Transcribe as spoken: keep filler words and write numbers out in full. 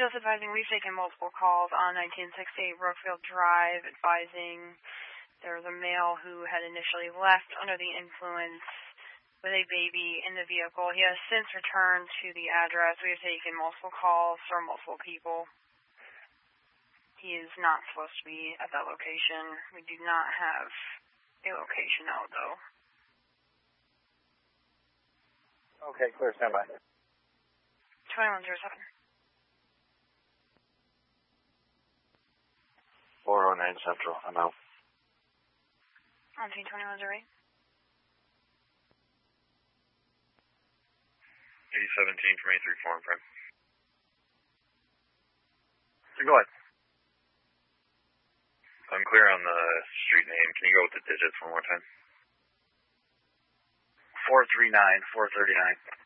just advising we've taken multiple calls on nineteen sixty-eight Brookfield Drive advising there was a male who had initially left under the influence with a baby in the vehicle. He has since returned to the address. We have taken multiple calls from multiple people. He is not supposed to be at that location. We do not have a location out, though. Okay, clear. Stand by. twenty-one oh seven. four oh nine Central. I'm out. On scene twenty-one oh eight. eighty seventeen from A three four in front. Go ahead. I'm clear on the street name. Can you go with the digits one more time? four three nine, four thirty-nine.